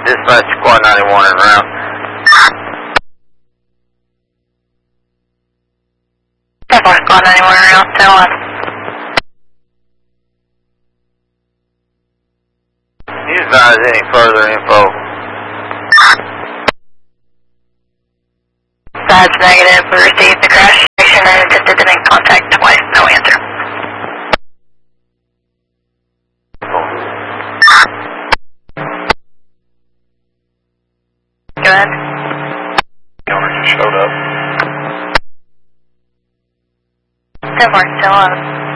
Dispatch Squad 91 and route. 10-4 Squad 91 and route, 10-1. Can you advise any further info? That's negative. We received the crash station and attempted to make contact twice. No answer. Go ahead. The owner just showed up. 10-4, still on.